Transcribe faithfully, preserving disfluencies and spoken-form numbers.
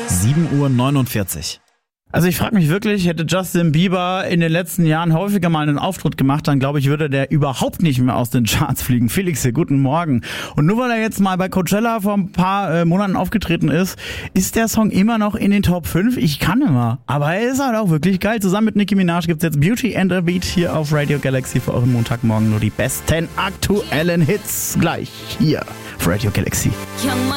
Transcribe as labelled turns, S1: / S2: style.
S1: sieben Uhr neunundvierzig. Also ich frage mich wirklich, hätte Justin Bieber in den letzten Jahren häufiger mal einen Auftritt gemacht, dann glaube ich, würde der überhaupt nicht mehr aus den Charts fliegen. Felix hier, guten Morgen. Und nur weil er jetzt mal bei Coachella vor ein paar äh, Monaten aufgetreten ist, ist der Song immer noch in den Top fünf? Ich kann immer. Aber er ist halt auch wirklich geil. Zusammen mit Nicki Minaj gibt's jetzt Beauty and a Beat hier auf Radio Galaxy für euren Montagmorgen. Nur die besten aktuellen Hits gleich hier auf Radio Galaxy.